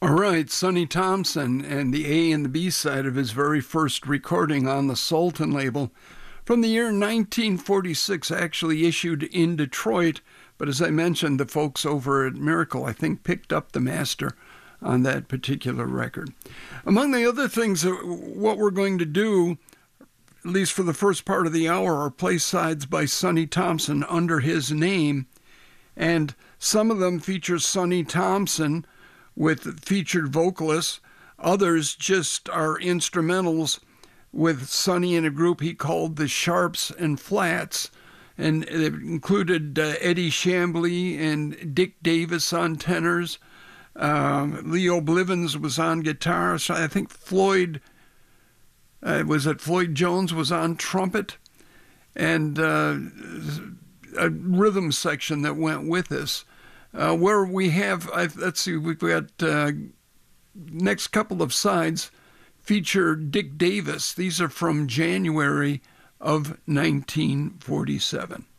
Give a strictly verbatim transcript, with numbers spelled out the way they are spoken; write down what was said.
All right, Sonny Thompson and the A and the B side of his very first recording on the Sultan label from the year nineteen forty-six, actually issued in Detroit. But as I mentioned, the folks over at Miracle, I think, picked up the master on that particular record. Among the other things, what we're going to do, at least for the first part of the hour, are play sides by Sonny Thompson under his name. And some of them feature Sonny Thompson with featured vocalists. Others just are instrumentals with Sonny in a group he called the Sharps and Flats. And it included uh, Eddie Chambly and Dick Davis on tenors. Uh, Leo Blivens was on guitar. So I think Floyd, uh, was it Floyd Jones was on trumpet. And uh, a rhythm section that went with this. Uh, where we have, I, let's see, we've got uh, next couple of sides feature Dick Davis. These are from January of nineteen forty-seven.